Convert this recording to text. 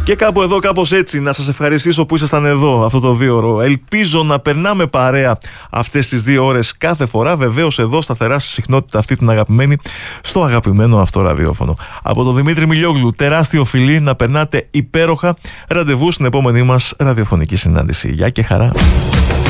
Και κάπου εδώ, κάπως έτσι, να σας ευχαριστήσω που ήσασταν εδώ αυτό το 2ωρο. Ελπίζω να περνάμε παρέα αυτές τις 2 ώρες κάθε φορά. Βεβαίως εδώ σταθερά στη συχνότητα αυτή την αγαπημένη, στο αγαπημένο αυτό ραδιόφωνο. Από τον Δημήτρη Μιλιόγλου, τεράστιο φιλί, να περνάτε υπέροχα. Ραντεβού στην επόμενή μας ραδιοφωνική συνάντηση. Γεια και χαρά.